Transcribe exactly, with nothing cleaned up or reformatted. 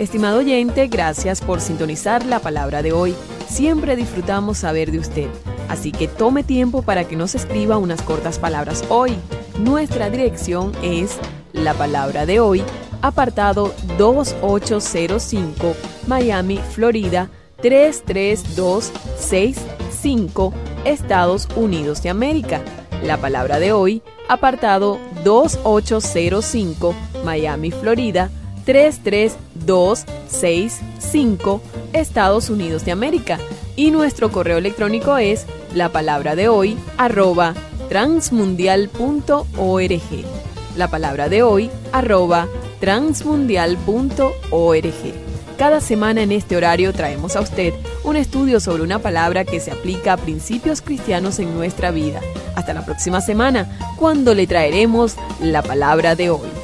Estimado oyente, gracias por sintonizar la palabra de hoy. Siempre disfrutamos saber de usted, así que tome tiempo para que nos escriba unas cortas palabras hoy. Nuestra dirección es La Palabra de Hoy, apartado dos ocho cero cinco, Miami, Florida, tres tres dos seis cinco, Estados Unidos de América. La Palabra de Hoy, apartado dos ocho cero cinco, Miami, Florida, tres tres dos seis cinco, Estados Unidos de América. Y nuestro correo electrónico es la palabra de hoy arroba transmundial punto org. La Palabra de Hoy arroba transmundial punto org. Cada semana en este horario traemos a usted un estudio sobre una palabra que se aplica a principios cristianos en nuestra vida. Hasta la próxima semana, cuando le traeremos la Palabra de Hoy.